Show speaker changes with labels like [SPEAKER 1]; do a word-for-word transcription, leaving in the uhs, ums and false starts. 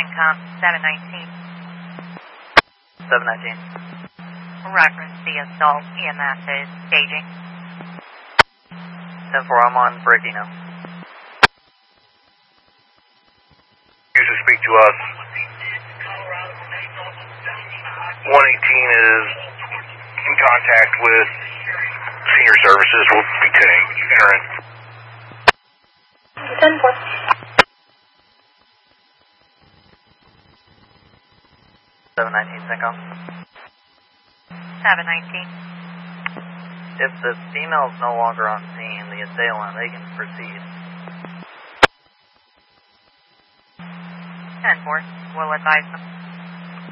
[SPEAKER 1] CENTCOM seven nineteen.
[SPEAKER 2] seven nineteen.
[SPEAKER 1] Reference the assault. E M S is staging.
[SPEAKER 2] ten four, I'm on breaking now.
[SPEAKER 3] You to speak to us. one eighteen is in contact with senior services. We'll be taking entering.
[SPEAKER 4] ten four.
[SPEAKER 2] seven nineteen, CENTCOM.
[SPEAKER 1] seven nineteen.
[SPEAKER 2] If the female is no longer on scene, the assailant, they can proceed.
[SPEAKER 1] ten four. We'll advise them.